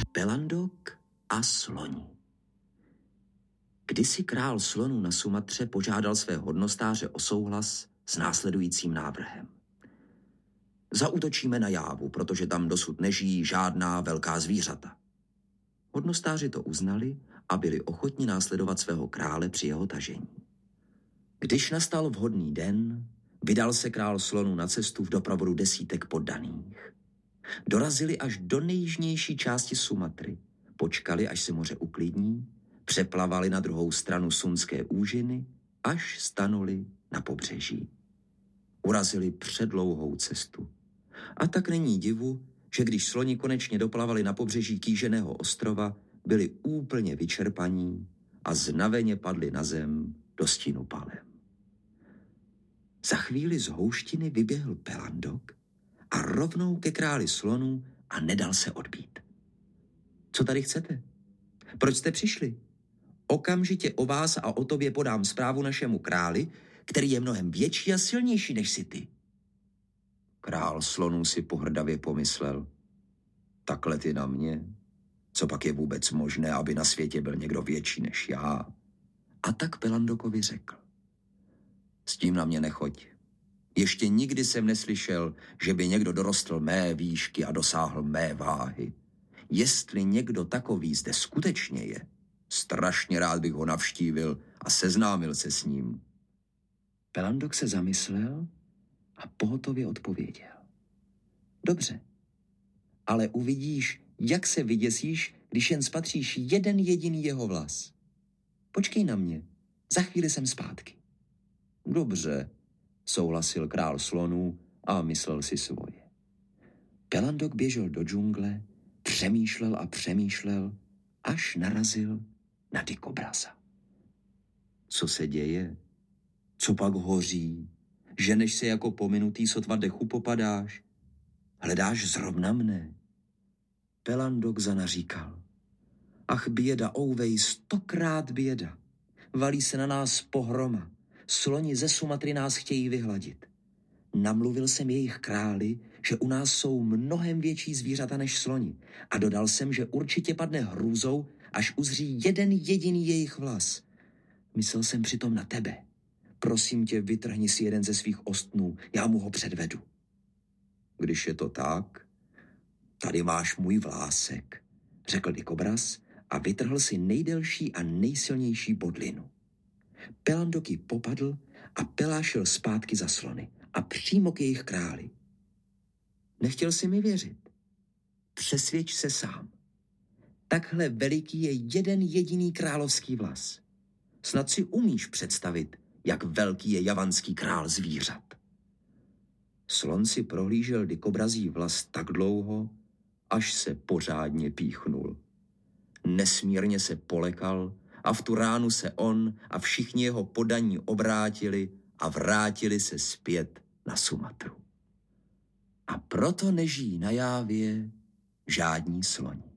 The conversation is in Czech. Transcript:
Pelandok a sloni. Kdysi král slonů na Sumatře požádal své hodnostáře o souhlas s následujícím návrhem. Zaútočíme na Jávu, protože tam dosud nežijí žádná velká zvířata. Hodnostáři to uznali a byli ochotni následovat svého krále při jeho tažení. Když nastal vhodný den, vydal se král slonů na cestu v doprovodu desítek poddaných. Dorazili až do nejjižnější části Sumatry, počkali, až se moře uklidní, přeplavali na druhou stranu Sunské úžiny, až stanuli na pobřeží. Urazili předlouhou cestu. A tak není divu, že když sloni konečně doplavali na pobřeží kýženého ostrova, byli úplně vyčerpaní a znaveně padli na zem do stínu palem. Za chvíli z houštiny vyběhl Pelandok a rovnou ke králi slonů a nedal se odbít. Co tady chcete? Proč jste přišli? Okamžitě o vás a o tobě podám zprávu našemu králi, který je mnohem větší a silnější než si ty. Král slonů si pohrdavě pomyslel. Takhle ty na mě? Co pak je vůbec možné, aby na světě byl někdo větší než já? A tak Pelandokovi řekl. S tím na mě nechoď. Ještě nikdy jsem neslyšel, že by někdo dorostl mé výšky a dosáhl mé váhy. Jestli někdo takový zde skutečně je, strašně rád bych ho navštívil a seznámil se s ním. Pelandok se zamyslel a pohotově odpověděl. Dobře, ale uvidíš, jak se vyděsíš, když jen spatříš jeden jediný jeho vlas. Počkej na mě, za chvíli jsem zpátky. Dobře, souhlasil král slonů a myslel si svoje. Pelandok běžel do džungle, přemýšlel a přemýšlel, až narazil na dikobraza. Co se děje? Co pak hoří? Ženeš se jako pominutý, sotva dechu popadáš? Hledáš zrovna mne? Pelandok zanaříkal. Ach, běda, ouvej, 100krát běda. Valí se na nás pohroma. Sloni ze Sumatry nás chtějí vyhladit. Namluvil jsem jejich králi, že u nás jsou mnohem větší zvířata než sloni a dodal jsem, že určitě padne hrůzou, až uzří jeden jediný jejich vlas. Myslel jsem přitom na tebe. Prosím tě, vytrhni si jeden ze svých ostnů, já mu ho předvedu. Když je to tak, tady máš můj vlásek, řekl dikobraz a vytrhl si nejdelší a nejsilnější bodlinu. Pelandok ji popadl a pelášil zpátky za slony a přímo k jejich králi. Nechtěl si mi věřit. Přesvědč se sám. Takhle veliký je jeden jediný královský vlas. Snad si umíš představit, jak velký je javanský král zvířat. Slon si prohlížel dikobrazí vlas tak dlouho, až se pořádně píchnul. Nesmírně se polekal a v tu ránu se on a všichni jeho poddaní obrátili a vrátili se zpět na Sumatru. A proto nežijí na Jávě žádní sloni.